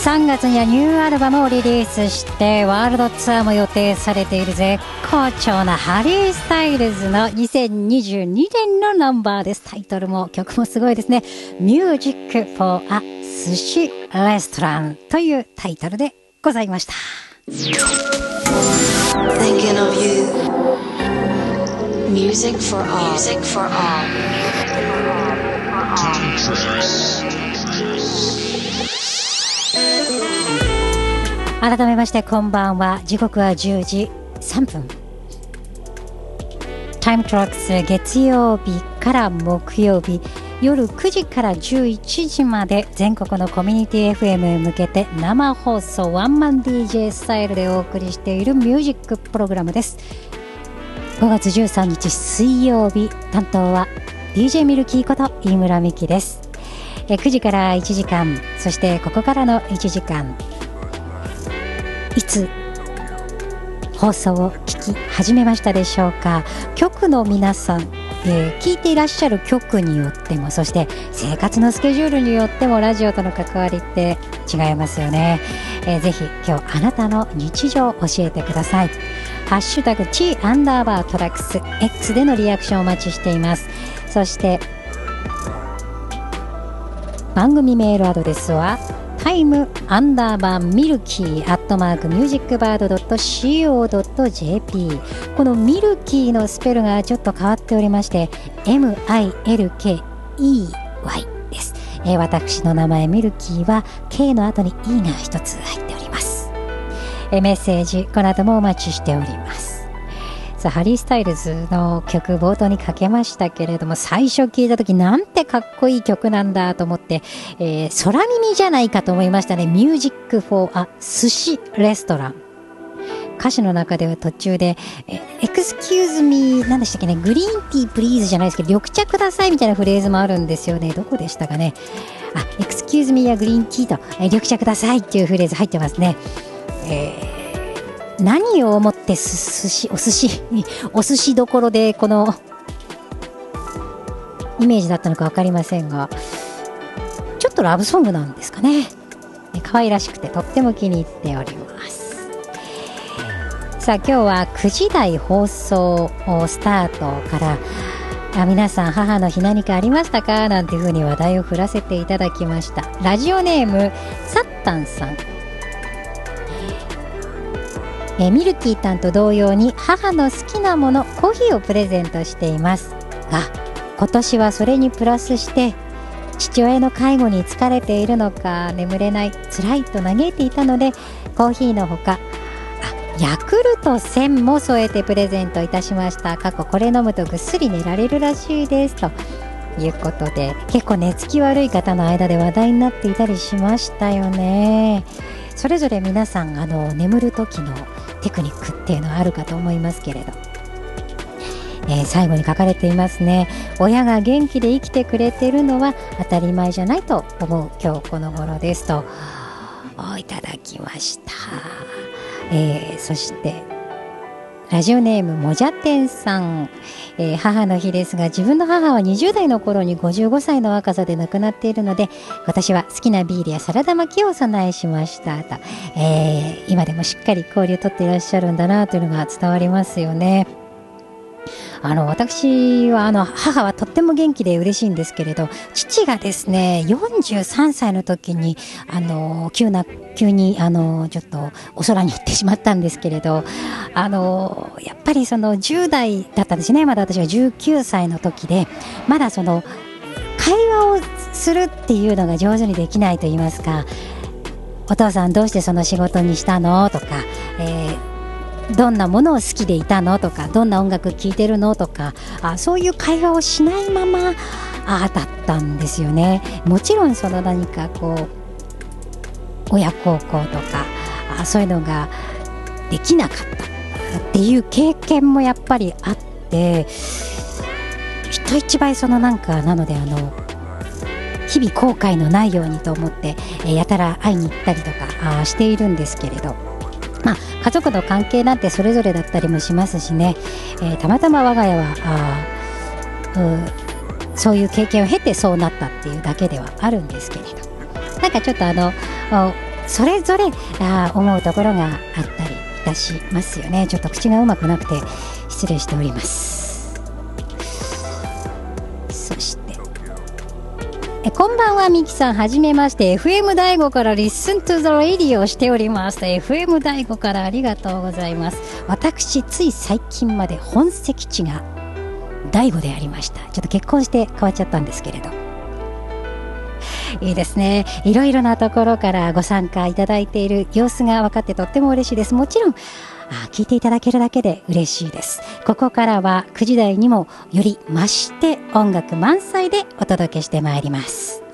3月にはニューアルバムをリリースしてワールドツアーも予定されている絶好調なハリー・スタイルズの2022年のナンバーです。タイトルも曲もすごいですね。 Music for a 寿司レストランというタイトルでございました。 Thinking of you. Music for all. Music for all. Tom 改めましてこんばんは。時刻は10時3分。タイムトラックス月曜日から木曜日夜9時から11時まで全国のコミュニティ FM へ向けて生放送ワンマン DJ スタイルでお送りしているミュージックプログラムです。5月13日水曜日、担当は DJ ミルキーこと飯村美希です。9時から1時間、そしてここからの1時間、いつ放送を聞き始めましたでしょうか。局の皆さん、聞いていらっしゃる局によっても、そして生活のスケジュールによってもラジオとの関わりって違いますよね。ぜひ今日あなたの日常を教えてください。ハッシュタグ T_トラックス X でのリアクションをお待ちしています。そして番組メールアドレスはtime_musicbird.co.jp。 このミルキーのスペルがちょっと変わっておりまして MILKEY です。私の名前ミルキーは K の後に E が一つ入っております。メッセージこの後もお待ちしております。さあ、ハリー・スタイルズの曲冒頭にかけましたけれども、最初聞いた時なんてかっこいい曲なんだと思って、空耳じゃないかと思いましたね。 Music for a 寿司レストラン。歌詞の中では途中でExcuse me 何でしたっけね、グリーンティープリーズじゃないですけど、緑茶くださいみたいなフレーズもあるんですよね。どこでしたかね。Excuse me やグリーンティーと、緑茶くださいっていうフレーズ入ってますね。何を思ってお寿司どころでこのイメージだったのか分かりませんが、ちょっとラブソングなんですかね。可愛らしくてとっても気に入っております。さあ、今日は9時台放送スタートから皆さん母の日何かありましたかなんていうふうに話題を振らせていただきました。ラジオネームサッタンさん。ミルキーたんと同様に母の好きなものコーヒーをプレゼントしていますが、今年はそれにプラスして父親の介護に疲れているのか眠れない、辛いと嘆いていたので、コーヒーのほかヤクルト1000も添えてプレゼントいたしました。過去これ飲むとぐっすり寝られるらしいですということで、結構寝つき悪い方の間で話題になっていたりしましたよね。それぞれ皆さん眠る時のテクニックっていうのはあるかと思いますけれど、最後に書かれていますね。親が元気で生きてくれているのは当たり前じゃないと思う今日この頃ですといただきました。そしてラジオネームもじゃてんさん、母の日ですが、自分の母は20代の頃に55歳の若さで亡くなっているので、私は好きなビールやサラダ巻きをお供えしましたと、今でもしっかり交流をとっていらっしゃるんだなというのが伝わりますよね。私は母はとっても元気で嬉しいんですけれど、父がですね43歳の時に急にちょっとお空に行ってしまったんですけれど、やっぱりその10代だったんですね。まだ私が19歳の時で、まだその会話をするっていうのが上手にできないと言いますか、お父さんどうしてその仕事にしたのとか、どんなものを好きでいたのとか、どんな音楽聴いてるのとか、そういう会話をしないままだったんですよね。もちろんその何か親孝行とかそういうのができなかったっていう経験もやっぱりあって、人一倍そのなので日々後悔のないようにと思ってやたら会いに行ったりとかしているんですけれど、家族の関係なんてそれぞれだったりもしますしね、たまたま我が家はそういう経験を経てそうなったっていうだけではあるんですけれど、なんかちょっとそれぞれ思うところがあったりいたしますよね。ちょっと口がうまくなくて失礼しております。そしてこんばんは、ミキさん、はじめまして。 FM 大悟から Listen to the Radio をしております。 FM 大悟からありがとうございます。私つい最近まで本籍地が大悟でありました。ちょっと結婚して変わっちゃったんですけれど、いいですね。いろいろなところからご参加いただいている様子が分かってとっても嬉しいです。もちろん聞いていただけるだけで嬉しいです。ここからは9時台にもより増して音楽満載でお届けしてまいります。